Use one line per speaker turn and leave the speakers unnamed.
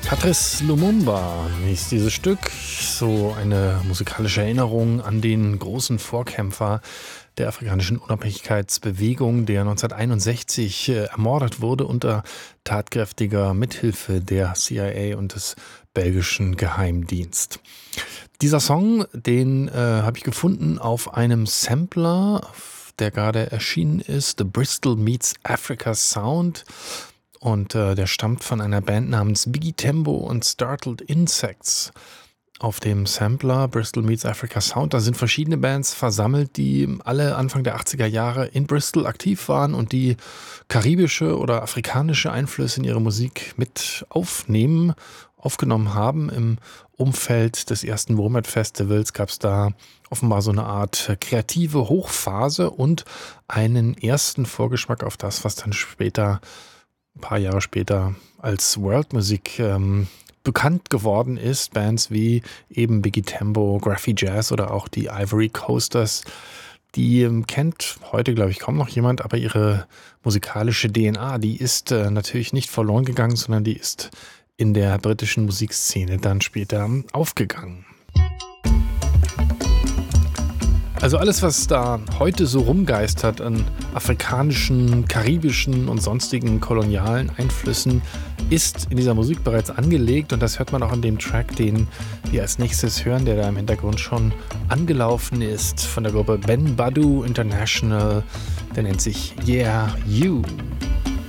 Patrice Lumumba ist dieses Stück, so eine musikalische Erinnerung an den großen Vorkämpfer der afrikanischen Unabhängigkeitsbewegung, der 1961 ermordet wurde unter tatkräftiger Mithilfe der CIA und des belgischen Geheimdienst. Dieser Song, den habe ich gefunden auf einem Sampler, der gerade erschienen ist, The Bristol Meets Africa Sound. Und der stammt von einer Band namens Biggie Tembo und Startled Insects. Auf dem Sampler Bristol Meets Africa Sound, da sind verschiedene Bands versammelt, die alle Anfang der 80er Jahre in Bristol aktiv waren und die karibische oder afrikanische Einflüsse in ihre Musik mit aufgenommen haben. Im Umfeld des ersten Womad Festivals gab es da offenbar so eine Art kreative Hochphase und einen ersten Vorgeschmack auf das, was dann später, ein paar Jahre später, als Worldmusik bekannt geworden ist. Bands wie eben Biggie Tembo, Graffy Jazz oder auch die Ivory Coasters, die kennt heute, glaube ich, kaum noch jemand, aber ihre musikalische DNA, die ist natürlich nicht verloren gegangen, sondern die ist in der britischen Musikszene dann später aufgegangen. Also alles, was da heute so rumgeistert an afrikanischen, karibischen und sonstigen kolonialen Einflüssen, ist in dieser Musik bereits angelegt und das hört man auch an dem Track, den wir als nächstes hören, der da im Hintergrund schon angelaufen ist, von der Gruppe Ben Badu International. Der nennt sich Yeah You.